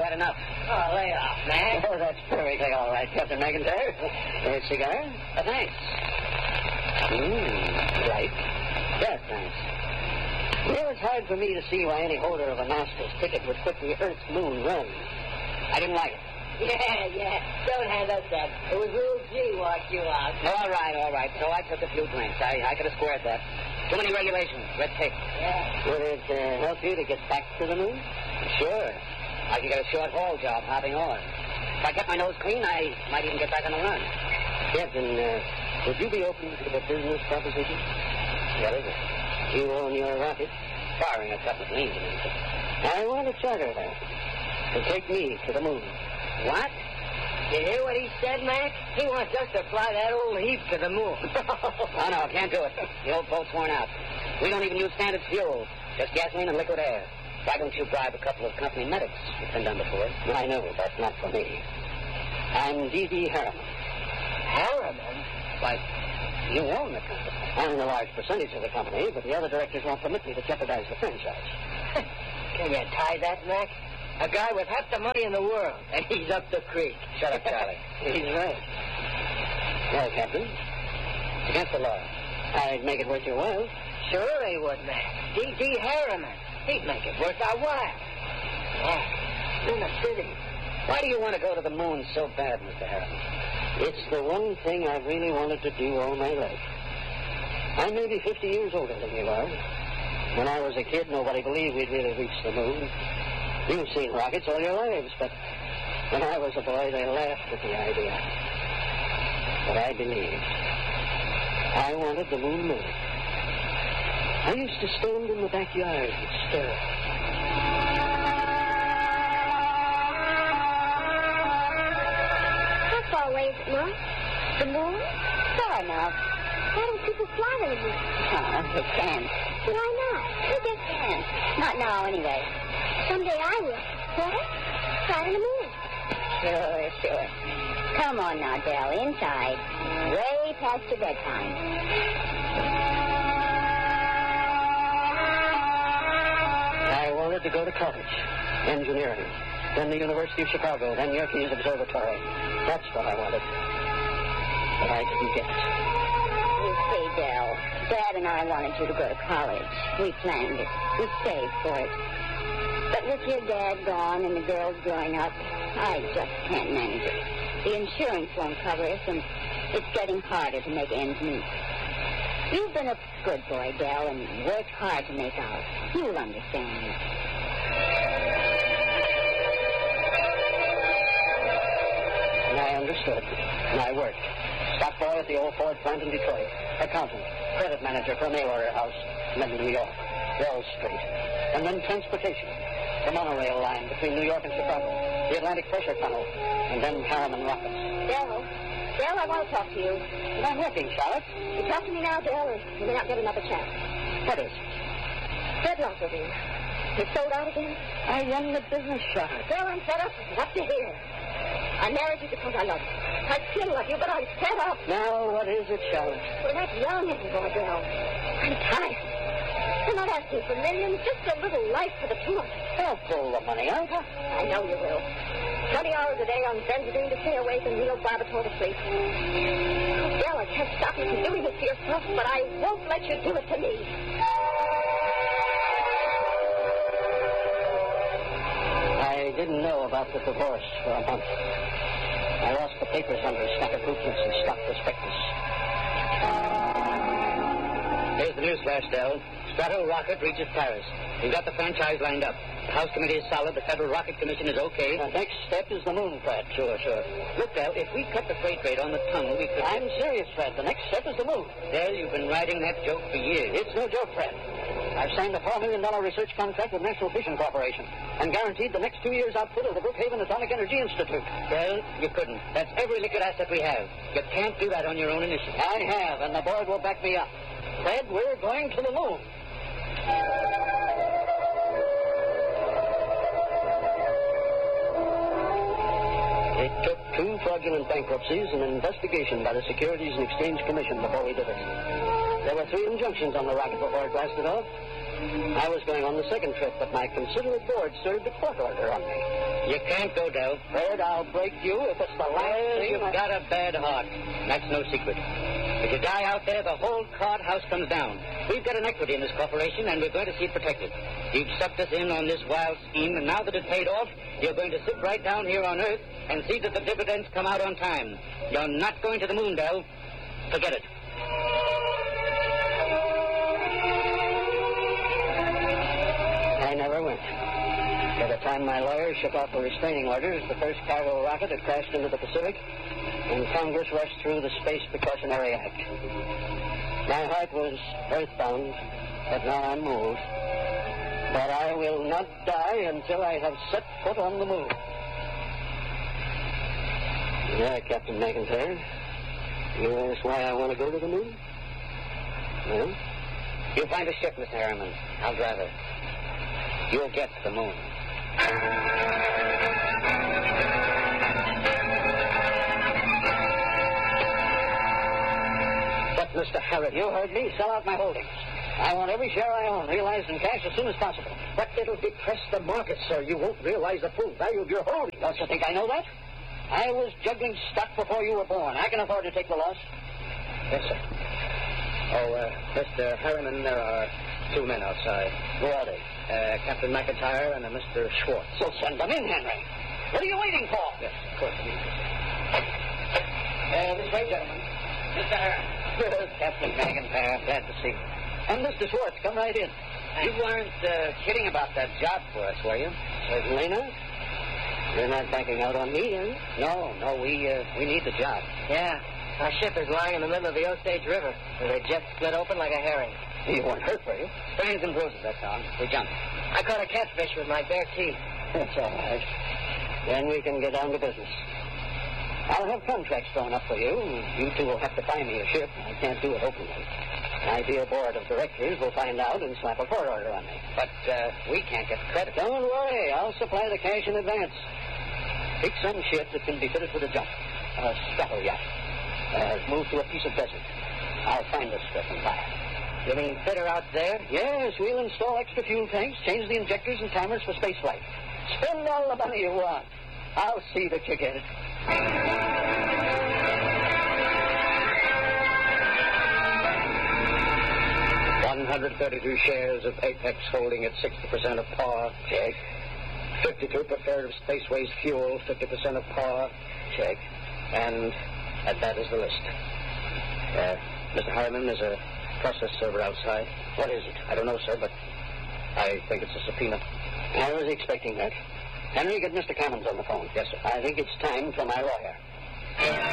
had enough. Oh, lay off, man. Oh, that's perfectly all right, Captain McIntyre. A cigar? Thanks. Right. Yes, thanks. Well, it's hard for me to see why any holder of a master's ticket would quit the Earth-Moon run. I didn't like it. Yeah. Don't hand us that. It was Rule G walked you out. All right. So I took a few drinks. I could have squared that. Too many regulations. Red tape. Yeah. Would it help you to get back to the moon? Sure. I could get a short-haul job hopping on. If I kept my nose clean, I might even get back on the run. Captain, would you be open to a business proposition? What is it? You own your rocket, barring a couple of names. I want to charter that. To take me to the moon. What? You hear what he said, Mac? He wants us to fly that old heap to the moon. Oh, no, can't do it. The old boat's worn out. We don't even use standard fuel. Just gasoline and liquid air. Why don't you bribe a couple of company medics? It's been done before. I know, but not for me. I'm D.D. Harriman. Harriman? Why, you own the company. I own a large percentage of the company, but the other directors won't permit me to jeopardize the franchise. Can you tie that, Mac? A guy with half the money in the world, and he's up the creek. Shut up, Charlie. He's right. Well, Captain, it's against the law. I'd make it worth your while. Sure he would, Mac. D.D. Harriman. He'd make it worth our while. Yeah, in the city. Why do you want to go to the moon so bad, Mr. Harriman? It's the one thing I've really wanted to do all my life. I may be 50 years older than you are. When I was a kid, nobody believed we'd really reach the moon. You've seen rockets all your lives, but when I was a boy, they laughed at the idea. But I believed. I wanted the moon moving. I used to stand in the backyard and stare. How far away is it, Mom? The moon? Far enough. Why don't people fly to the moon? Oh, they can't. Why not? They just can't. Not now, anyway. Someday I will. What? Fly to the moon. Sure. Come on now, Dell. Inside. Way past your bedtime. I wanted to go to college. Engineering. Then the University of Chicago. Then Yerkes Observatory. That's what I wanted. But I didn't get it. You see, Dell, Dad and I wanted you to go to college. We planned it. We saved for it. But with your dad gone and the girls growing up, I just can't manage it. The insurance won't cover us, and it's getting harder to make ends meet. You've been a good boy, Dell, and worked hard to make out. You'll understand. And I understood. And I worked. Stock boy at the old Ford plant in Detroit. Accountant. Credit manager for a mail order house. And then New York. Wall Street. And then transportation. The monorail line between New York and Chicago. The Atlantic Pressure Tunnel. And then Harriman rockets. Dell, I want to talk to you. And I'm working, Charlotte. You talk to me now, Dell, or you may not get another chance. What is? Fred Lockwood. You sold out again? I run the business, Charlotte. Dell, I'm fed up. What to hear? I married you because I love you. I still love you, but I'm fed up. Now, what is it, Charlotte? We're not young anymore, Dell. I'm tired. I'm not asking for millions, just a little life for the two of us. I'll pull the money out. I know you will. 20 hours a day on benzodine to stay away from real barbital to sleep. Dell, I can't stop you from doing this to yourself, but I won't let you do it to me. I didn't know about the divorce for a month. I lost the papers under scattered movements and stock prospectus. Here's the news flash, Dell. Strato rocket reaches Paris. We've got the franchise lined up. The House Committee is solid. The Federal Rocket Commission is okay. The next step is the moon, Fred. Sure. Look, Dell, if we cut the freight rate on the tunnel, we could... I'm serious, Fred. The next step is the moon. Dell, you've been riding that joke for years. It's no joke, Fred. I've signed a $4 million research contract with National Vision Corporation and guaranteed the next 2 years' output of the Brookhaven Atomic Energy Institute. Well, you couldn't. That's every liquid asset we have. You can't do that on your own initiative. I have, and the board will back me up. Fred, we're going to the moon. It took 2 fraudulent bankruptcies and an investigation by the Securities and Exchange Commission before we did it. There were 3 injunctions on the rocket before it blasted off. I was going on the second trip, but my considerate board served a court order on me. You can't go, Del. Fred, I'll break you if it's the last thing. You've got a bad heart. That's no secret. If you die out there, the whole card house comes down. We've got an equity in this corporation, and we're going to see it protected. You've sucked us in on this wild scheme, and now that it's paid off, you're going to sit right down here on Earth and see that the dividends come out on time. You're not going to the moon, Del. Forget it. I never went. By the time my lawyer shook off the restraining orders, the first cargo rocket had crashed into the Pacific, and Congress rushed through the Space Precautionary Act. My heart was earthbound, but now I'm moved. But I will not die until I have set foot on the moon. Yeah, Captain McIntyre. You ask why I want to go to the moon? Well, you find a ship, Mr. Harriman. I'll drive her. You'll get to the moon. But, Mr. Harriman... You heard me. Sell out my holdings. I want every share I own realized in cash as soon as possible. But it'll depress the market, sir. You won't realize the full value of your holdings. Don't you think I know that? I was juggling stock before you were born. I can afford to take the loss. Yes, sir. Oh, Mr. Harriman, there are two men outside. Who are they? Captain McIntyre and Mr. Schwartz. So send them in, Henry. What are you waiting for? Yes, of course. This way, gentlemen. Mr. Harriman. Captain McIntyre, glad to see you. And Mr. Schwartz, come right in. You weren't kidding about that job for us, were you? Certainly not. You're not backing out on me, are you? No, we need the job. Yeah, our ship is lying in the middle of the Osage River, where they just split open like a herring. You weren't hurt, were you? Sprains and bruises, that's all. We jumped. I caught a catfish with my bare teeth. That's all right. Then we can get down to business. I'll have contracts drawn up for you. You two will have to find me a ship. I can't do it openly. My dear board of directors will find out and slap a court order on me. But we can't get credit. Don't worry. I'll supply the cash in advance. Pick some ship that can be fitted for the jump. A scuttle yacht. Move to a piece of desert. I'll find the strip and buy it. You mean fit her out there? Yes, we'll install extra fuel tanks, change the injectors and timers for space flight. Spend all the money you want. I'll see that you get it. 132 shares of Apex holding at 60% of par. Check. 52 preferred of Spaceways Fuel, 50% of par. Check. And that is the list. Mr. Harriman, there's a process server outside. What is it? I don't know, sir, but I think it's a subpoena. I was expecting that. Henry, get Mr. Cammons on the phone. Yes, sir. I think it's time for my lawyer.